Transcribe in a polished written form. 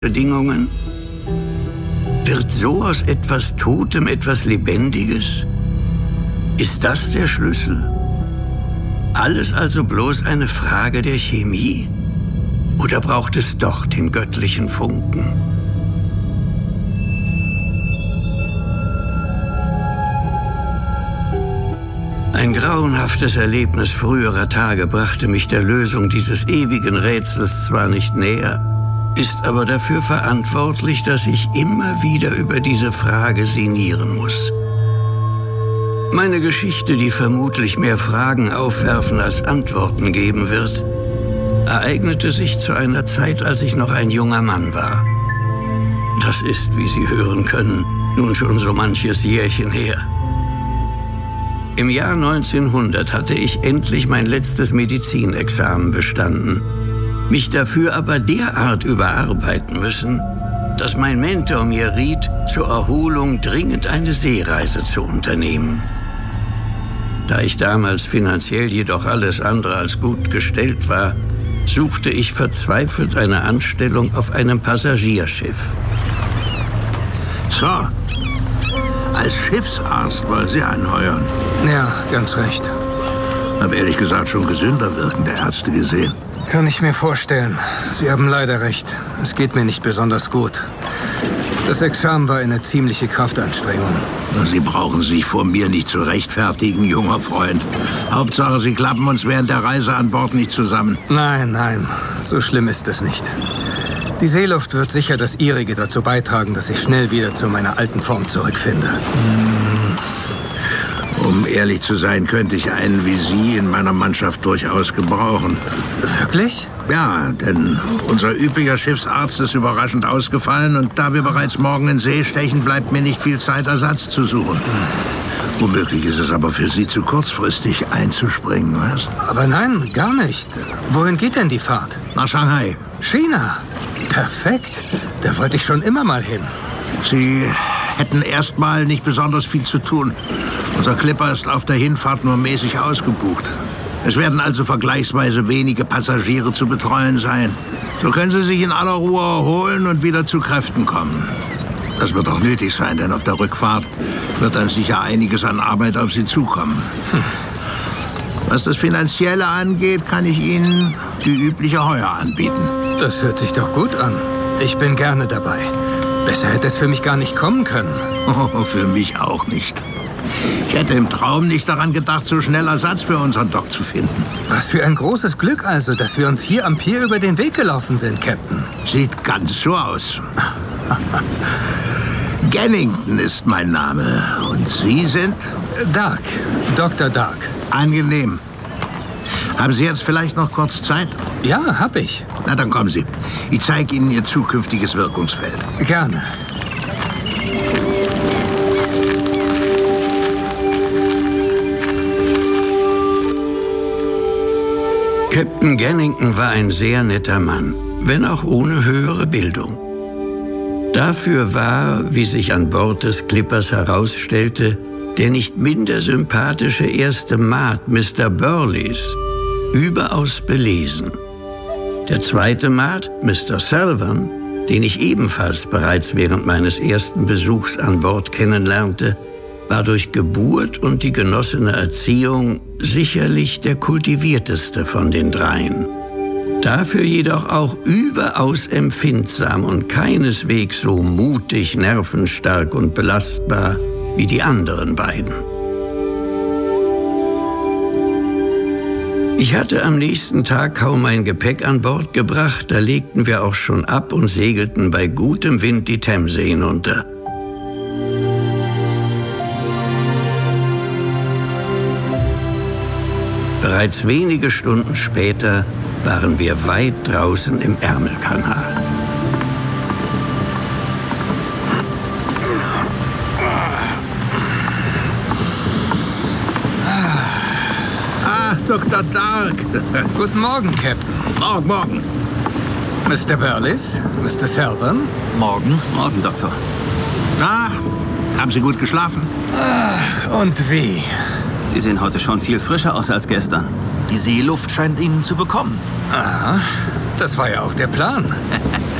Bedingungen? Wird so aus etwas Totem etwas Lebendiges? Ist das der Schlüssel? Alles also bloß eine Frage der Chemie? Oder braucht es doch den göttlichen Funken? Ein grauenhaftes Erlebnis früherer Tage brachte mich der Lösung dieses ewigen Rätsels zwar nicht näher, ist aber dafür verantwortlich, dass ich immer wieder über diese Frage sinnieren muss. Meine Geschichte, die vermutlich mehr Fragen aufwerfen als Antworten geben wird, ereignete sich zu einer Zeit, als ich noch ein junger Mann war. Das ist, wie Sie hören können, nun schon so manches Jährchen her. Im Jahr 1900 hatte ich endlich mein letztes Medizinexamen bestanden, mich dafür aber derart überarbeiten müssen, dass mein Mentor mir riet, zur Erholung dringend eine Seereise zu unternehmen. Da ich damals finanziell jedoch alles andere als gut gestellt war, suchte ich verzweifelt eine Anstellung auf einem Passagierschiff. So, als Schiffsarzt wollen Sie anheuern. Ja, ganz recht. Hab ehrlich gesagt schon gesünder wirkende Ärzte gesehen. Kann ich mir vorstellen. Sie haben leider recht. Es geht mir nicht besonders gut. Das Examen war eine ziemliche Kraftanstrengung. Sie brauchen sich vor mir nicht zu rechtfertigen, junger Freund. Hauptsache, Sie klappen uns während der Reise an Bord nicht zusammen. Nein, nein, so schlimm ist es nicht. Die Seeluft wird sicher das Ihrige dazu beitragen, dass ich schnell wieder zu meiner alten Form zurückfinde. Um ehrlich zu sein, könnte ich einen wie Sie in meiner Mannschaft durchaus gebrauchen. Wirklich? Ja, denn unser üblicher Schiffsarzt ist überraschend ausgefallen und da wir bereits morgen in See stechen, bleibt mir nicht viel Zeit, Ersatz zu suchen. Womöglich ist es aber für Sie zu kurzfristig einzuspringen, was? Aber nein, gar nicht. Wohin geht denn die Fahrt? Nach Shanghai. China? Perfekt. Da wollte ich schon immer mal hin. Sie hätten erstmal nicht besonders viel zu tun. Unser Clipper ist auf der Hinfahrt nur mäßig ausgebucht. Es werden also vergleichsweise wenige Passagiere zu betreuen sein. So können Sie sich in aller Ruhe erholen und wieder zu Kräften kommen. Das wird auch nötig sein, denn auf der Rückfahrt wird dann sicher einiges an Arbeit auf Sie zukommen. Was das Finanzielle angeht, kann ich Ihnen die übliche Heuer anbieten. Das hört sich doch gut an. Ich bin gerne dabei. Besser hätte es für mich gar nicht kommen können. Oh, für mich auch nicht. Ich hätte im Traum nicht daran gedacht, so schnell Ersatz für unseren Doc zu finden. Was für ein großes Glück also, dass wir uns hier am Pier über den Weg gelaufen sind, Captain. Sieht ganz so aus. Gennington ist mein Name. Und Sie sind? Dark. Dr. Dark. Angenehm. Haben Sie jetzt vielleicht noch kurz Zeit? Ja, hab ich. Na, dann kommen Sie. Ich zeige Ihnen Ihr zukünftiges Wirkungsfeld. Gerne. Captain Gennington war ein sehr netter Mann, wenn auch ohne höhere Bildung. Dafür war, wie sich an Bord des Clippers herausstellte, der nicht minder sympathische erste Maat, Mr. Burleys, überaus belesen. Der zweite Maat, Mr. Selvern, den ich ebenfalls bereits während meines ersten Besuchs an Bord kennenlernte, war durch Geburt und die genossene Erziehung sicherlich der kultivierteste von den dreien. Dafür jedoch auch überaus empfindsam und keineswegs so mutig, nervenstark und belastbar wie die anderen beiden. Ich hatte am nächsten Tag kaum mein Gepäck an Bord gebracht, da legten wir auch schon ab und segelten bei gutem Wind die Themse hinunter. Bereits wenige Stunden später waren wir weit draußen im Ärmelkanal. Dr. Dark. Guten Morgen, Captain. Morgen. Mr. Burleys, Mr. Selvern. Morgen, Doktor. Na, haben Sie gut geschlafen? Ach, und wie? Sie sehen heute schon viel frischer aus als gestern. Die Seeluft scheint Ihnen zu bekommen. Aha, das war ja auch der Plan.